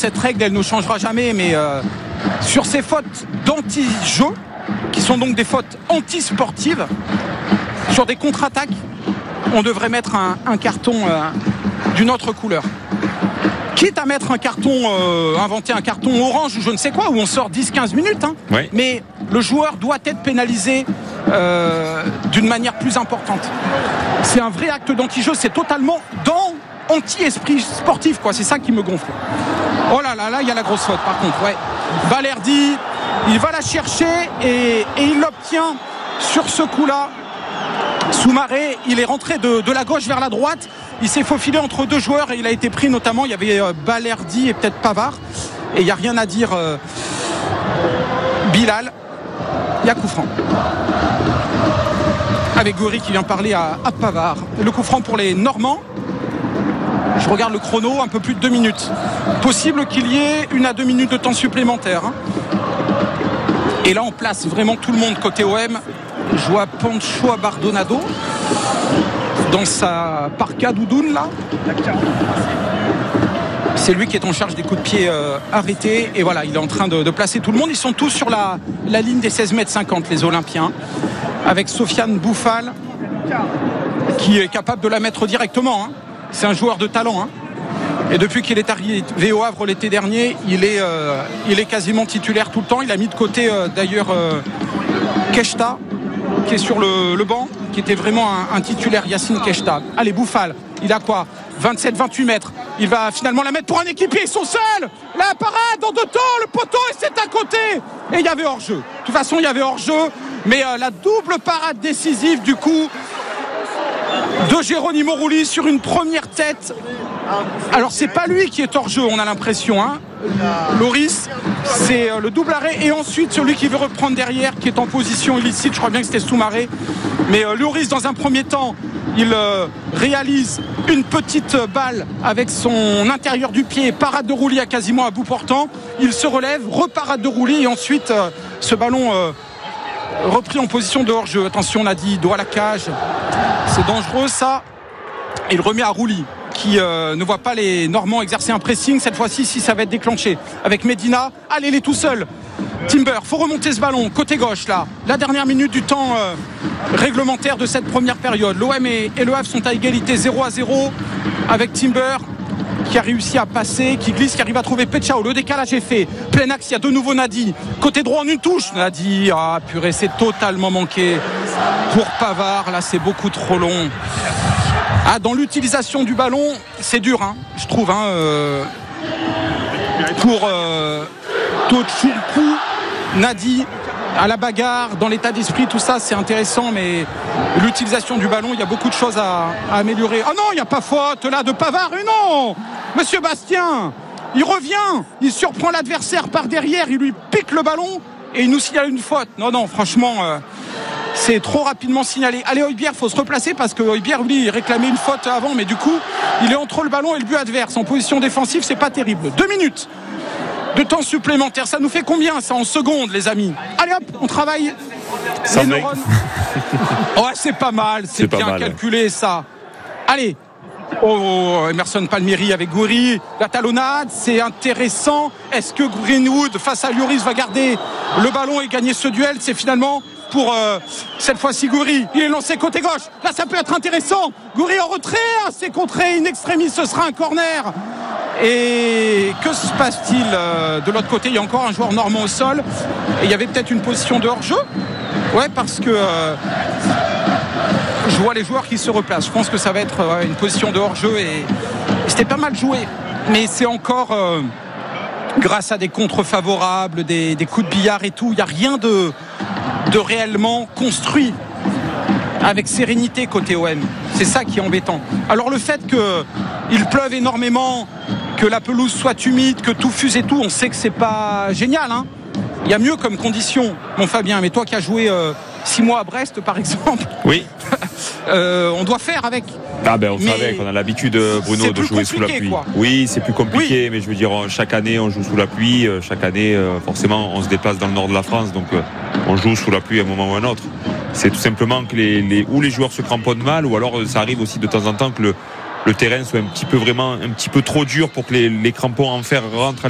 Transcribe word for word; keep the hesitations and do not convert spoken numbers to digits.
cette règle, elle ne changera jamais, mais euh, sur ces fautes d'anti-jeu, qui sont donc des fautes anti-sportives, sur des contre-attaques, on devrait mettre un, un carton euh, d'une autre couleur. Quitte à mettre un carton, euh, inventer un carton orange ou je ne sais quoi, où on sort dix à quinze minutes, hein, oui. Mais le joueur doit être pénalisé euh, d'une manière plus importante. C'est un vrai acte d'anti-jeu, c'est totalement dans anti-esprit sportif, quoi. C'est ça qui me gonfle. Oh là là, là, il y a la grosse faute par contre, ouais. Balerdi, il va la chercher et, et il l'obtient sur ce coup-là. Soumaré, il est rentré de, de la gauche vers la droite. Il s'est faufilé entre deux joueurs et il a été pris notamment. Il y avait euh, Balerdi et peut-être Pavard. Et il n'y a rien à dire. Euh, Bilal, il y a coup franc. Avec Goury qui vient parler à, à Pavard. Le coup franc pour les Normands. Je regarde le chrono, un peu plus de deux minutes. Possible qu'il y ait une à deux minutes de temps supplémentaire. Hein. Et là, on place vraiment tout le monde côté O M. Je vois Pancho Bardonado dans sa parka doudoune là. C'est lui qui est en charge des coups de pied euh, arrêtés. Et voilà, il est en train de, de placer tout le monde. Ils sont tous sur la, la ligne des seize mètres cinquante, les Olympiens. Avec Sofiane Bouffal qui est capable de la mettre directement. Hein. C'est un joueur de talent. Hein. Et depuis qu'il est arrivé au Havre l'été dernier, il est, euh, il est quasiment titulaire tout le temps. Il a mis de côté euh, d'ailleurs euh, Keshta, qui est sur le, le banc, qui était vraiment un, un titulaire, Yacine Keshta. Allez, Bouffal, il a quoi vingt-sept à vingt-huit mètres. Il va finalement la mettre pour un équipier, ils sont seuls. La parade en deux temps, le poteau, et c'est à côté. Et il y avait hors-jeu. De toute façon, il y avait hors-jeu. Mais euh, la double parade décisive, du coup, de Geronimo Rulli sur une première tête. Alors, c'est pas lui qui est hors-jeu, on a l'impression, hein. Loris, c'est le double arrêt et ensuite celui qui veut reprendre derrière qui est en position illicite, je crois bien que c'était Soumaré, mais euh, Loris dans un premier temps il euh, réalise une petite balle avec son intérieur du pied, parade de Rulli à quasiment à bout portant, il se relève, reparade de Rulli et ensuite euh, ce ballon euh, repris en position de hors-jeu. Attention, on a dit dos à la cage, c'est dangereux ça, et il remet à Rulli qui euh, ne voit pas les Normands exercer un pressing cette fois-ci si ça va être déclenché avec Medina. Allez, il est tout seul. Timber, faut remonter ce ballon côté gauche là. La dernière minute du temps euh, réglementaire de cette première période. L'O M et, et le Havre sont à égalité zéro à zéro avec Timber qui a réussi à passer, qui glisse, qui arrive à trouver Pechao. Le décalage est fait. Plein axe, il y a de nouveau Nadi. Côté droit en une touche. Nadi, ah purée, c'est totalement manqué pour Pavard. Là, c'est beaucoup trop long. Ah, dans l'utilisation du ballon, c'est dur, hein, je trouve. Hein, euh, pour euh, Tochoukou, Nadi, à la bagarre, dans l'état d'esprit, tout ça, c'est intéressant, mais l'utilisation du ballon, il y a beaucoup de choses à, à améliorer. Oh non, il n'y a pas faute là de Pavard, et non, Monsieur Bastien, il revient, il surprend l'adversaire par derrière, il lui pique le ballon et il nous signale une faute. Non, non, franchement... Euh, c'est trop rapidement signalé. Allez, Højbjerg, il faut se replacer parce que Højbjerg, lui, il réclamait une faute avant, mais du coup, il est entre le ballon et le but adverse. En position défensive, c'est pas terrible. Deux minutes de temps supplémentaire. Ça nous fait combien, ça, en secondes, les amis? Allez, hop, on travaille les neurones. Ouais, c'est pas mal, c'est, c'est bien mal, calculé, ça. Allez. Oh, Emerson Palmieri avec Goury, la talonnade, c'est intéressant. Est-ce que Greenwood, face à Lloris, va garder le ballon et gagner ce duel? C'est finalement... pour euh, cette fois-ci Goury, il est lancé côté gauche, là ça peut être intéressant. Goury en retrait, c'est contré in extremis, ce sera un corner. Et que se passe-t-il euh, de l'autre côté? Il y a encore un joueur normand au sol et il y avait peut-être une position de hors-jeu. Ouais, parce que euh, je vois les joueurs qui se replacent. Je pense que ça va être euh, une position de hors-jeu et, et c'était pas mal joué, mais c'est encore euh, grâce à des contres favorables, des, des coups de billard et tout, il n'y a rien de de réellement construit avec sérénité côté O M. C'est ça qui est embêtant. Alors le fait qu'il pleuve énormément, que la pelouse soit humide, que tout fuse et tout, on sait que c'est pas génial, hein. Il y a mieux comme condition, mon Fabien, mais toi qui as joué euh, six mois à Brest par exemple, oui. euh, on doit faire avec. Ah ben on mais savait qu'on a l'habitude, Bruno, de jouer sous la pluie. Quoi. Oui, c'est plus compliqué, oui. Mais je veux dire, chaque année on joue sous la pluie, chaque année forcément on se déplace dans le nord de la France, donc on joue sous la pluie à un moment ou à un autre. C'est tout simplement que les, les, ou les joueurs se cramponnent mal, ou alors ça arrive aussi de temps en temps que le, le terrain soit un petit peu vraiment un petit peu trop dur pour que les, les crampons en fer rentrent à